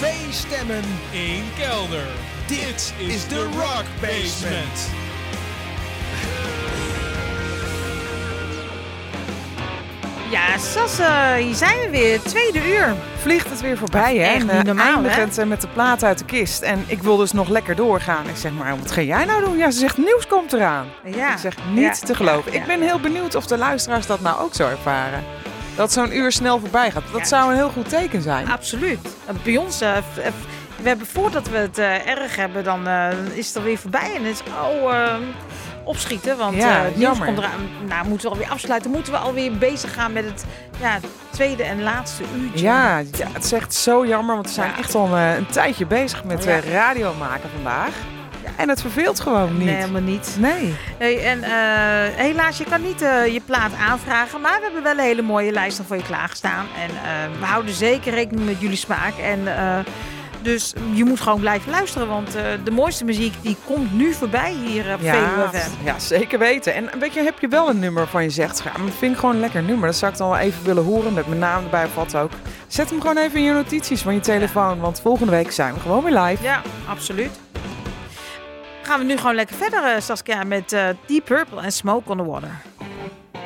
Twee stemmen, één kelder. Dit is de Rock Basement. Ja, Sasse, hier zijn we weer. Tweede uur. Vliegt het weer voorbij, hè? Echt niet normaal, eindigend met de plaat uit de kist. En ik wil dus nog lekker doorgaan. Ik zeg maar, wat ga jij nou doen? Ja, ze zegt, nieuws komt eraan. Ja. Ik zeg, niet te geloven. Ja. Ik ben heel benieuwd of de luisteraars dat nou ook zo ervaren. Dat zo'n uur snel voorbij gaat. Dat zou een heel goed teken zijn. Absoluut. Bij ons, we hebben voordat we het erg hebben, dan is het alweer voorbij. En het is opschieten, want het nieuws komt eraan. Nou, moeten we alweer afsluiten. Moeten we alweer bezig gaan met het tweede en laatste uurtje. Ja, het is echt zo jammer, want we zijn echt al een tijdje bezig met radio maken vandaag. Ja, en het verveelt gewoon niet. Nee, helemaal niet. Nee. Hey, en helaas, je kan niet je plaat aanvragen, maar we hebben wel een hele mooie lijst voor je klaargestaan. En we houden zeker rekening met jullie smaak. En dus je moet gewoon blijven luisteren, want de mooiste muziek die komt nu voorbij hier op Veluwe FM. Ja, zeker weten. En weet je, heb je wel een nummer van je zegt, maar dat vind ik gewoon een lekker nummer. Dat zou ik dan wel even willen horen, met mijn naam erbij of wat ook. Zet hem gewoon even in je notities van je telefoon, want volgende week zijn we gewoon weer live. Ja, absoluut. Gaan we nu gewoon lekker verder, Saskia, met Deep Purple en Smoke on the Water.